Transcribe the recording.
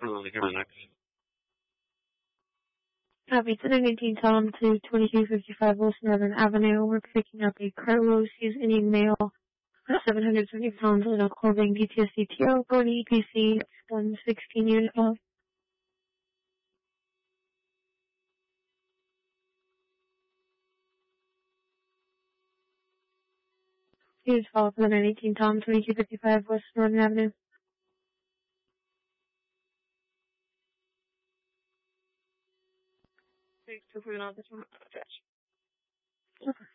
definitely come next. Copy 1018 Tom to 2255 West Northern Avenue. We're picking up a Carlos using mail 770 pounds in a clothing DTSCTO for the EPC 116 unit off. Please follow up 1018 Tom 2255 West Northern Avenue. Thanks for putting on this one. Okay.